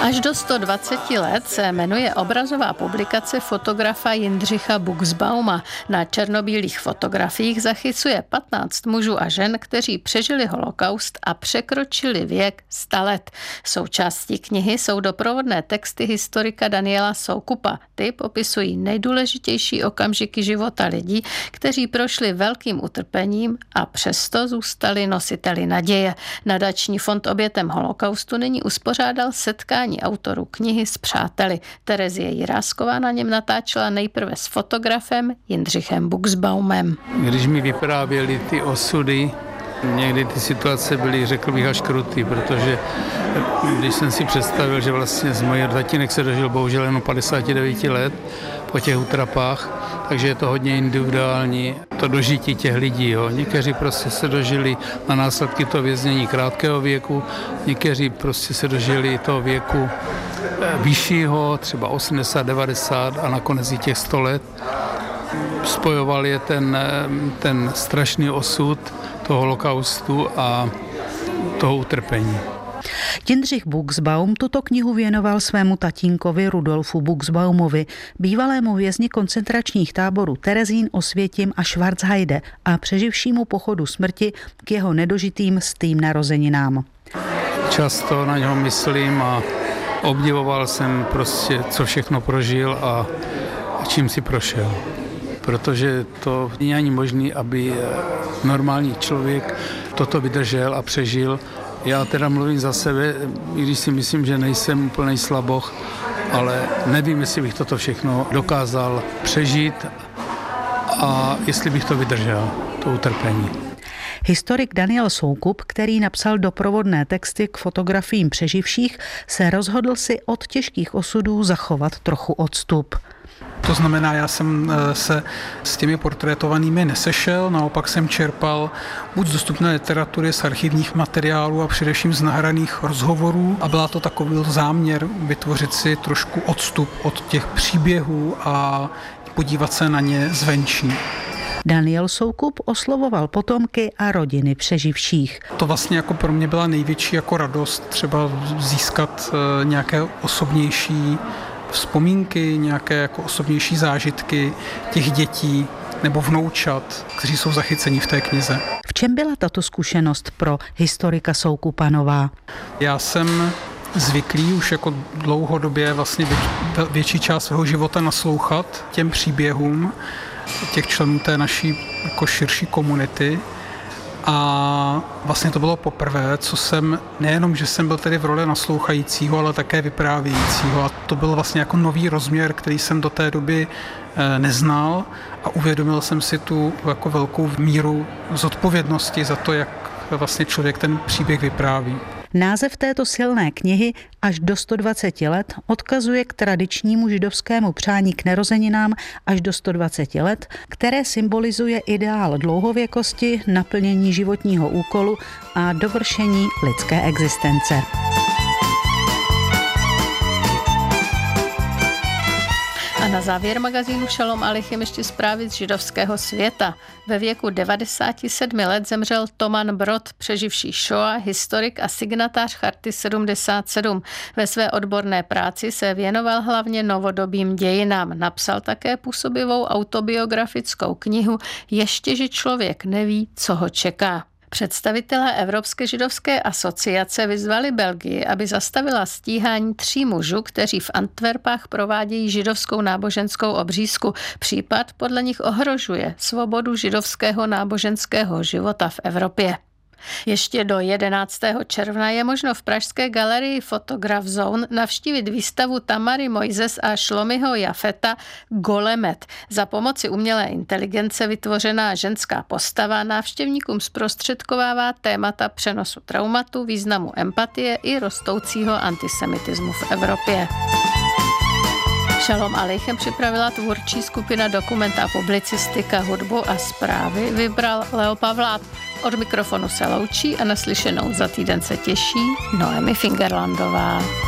Až do 120 let se jmenuje obrazová publikace fotografa Jindřicha Buxbauma. Na černobílých fotografiích zachycuje 15 mužů a žen, kteří přežili holokaust a překročili věk 100 let. Součástí knihy jsou doprovodné texty historika Daniela Soukupa. Ty popisují nejdůležitější okamžiky života lidí, kteří prošli velkým utrpením a přesto zůstali nositeli naděje. Nadační fond obětem holokaustu nyní uspořádal setkání autorů knihy s přáteli. Terezie Jirásková na něm natáčela nejprve s fotografem Jindřichem Buxbaumem. Když mi vyprávěli ty osudy, někdy ty situace byly, řekl bych, až krutý, protože když jsem si představil, že vlastně z moje tatínek se dožil bohužel jenom 59 let po těch útrapách, takže je to hodně individuální, to dožití těch lidí. Jo. Někteří prostě se dožili na následky toho věznění krátkého věku, někteří prostě se dožili toho věku vyššího, třeba 80, 90 a nakonec i těch 100 let. Spojoval je ten strašný osud toho holokaustu a toho utrpení. Jindřich Buxbaum tuto knihu věnoval svému tatínkovi Rudolfu Buxbaumovi, bývalému vězni koncentračních táborů Terezín, Osvětim a Schwarzheide a přeživšímu pochodu smrti k jeho nedožitým 100. narozeninám. Často na něho myslím a obdivoval jsem prostě, co všechno prožil a čím si prošel. Protože to není ani možné, aby normální člověk toto vydržel a přežil. Já teda mluvím za sebe, i když si myslím, že nejsem úplnej slaboch, ale nevím, jestli bych toto všechno dokázal přežít a jestli bych to vydržel, to utrpení. Historik Daniel Soukup, který napsal doprovodné texty k fotografiím přeživších, se rozhodl si od těžkých osudů zachovat trochu odstup. To znamená, já jsem se s těmi portrétovanými nesešel, naopak jsem čerpal buď z dostupné literatury, z archivních materiálů a především z nahraných rozhovorů a byla to takový záměr vytvořit si trošku odstup od těch příběhů a podívat se na ně zvenčí. Daniel Soukup oslovoval potomky a rodiny přeživších. To vlastně jako pro mě byla největší jako radost třeba získat nějaké osobnější vzpomínky, nějaké jako osobnější zážitky těch dětí nebo vnoučat, kteří jsou zachyceni v té knize. V čem byla tato zkušenost pro historika Soukupa nová? Já jsem zvyklý už jako dlouhodobě vlastně větší část svého života naslouchat těm příběhům těch členů té naší jako širší komunity. A vlastně to bylo poprvé, co jsem, nejenom, že jsem byl tedy v roli naslouchajícího, ale také vyprávějícího. A to byl vlastně jako nový rozměr, který jsem do té doby neznal a uvědomil jsem si tu jako velkou míru zodpovědnosti za to, jak vlastně člověk ten příběh vypráví. Název této silné knihy Až do 120 let odkazuje k tradičnímu židovskému přání k narozeninám až do 120 let, které symbolizuje ideál dlouhověkosti, naplnění životního úkolu a dovršení lidské existence. A na závěr magazínu Šalom Alichem ještě zprávy z židovského světa. Ve věku 97 let zemřel Toman Brod, přeživší Shoa, historik a signatář Charty 77. Ve své odborné práci se věnoval hlavně novodobým dějinám. Napsal také působivou autobiografickou knihu Ještě, že člověk neví, co ho čeká. Představitelé Evropské židovské asociace vyzvali Belgii, aby zastavila stíhání 3 mužů, kteří v Antwerpách provádějí židovskou náboženskou obřízku. Případ podle nich ohrožuje svobodu židovského náboženského života v Evropě. Ještě do 11. června je možno v pražské galerii Photograph Zone navštívit výstavu Tamary Mojzes a Shlomiho Jafeta Golemet. Za pomoci umělé inteligence vytvořená ženská postava návštěvníkům zprostředkovává témata přenosu traumatu, významu empatie i rostoucího antisemitismu v Evropě. Šalom Alichem připravila tvůrčí skupina Dokumenta a publicistika, hudbu a zprávy vybral Leo Pavlát. Od mikrofonu se loučí a naslyšenou za týden se těší Noemi Fingerlandová.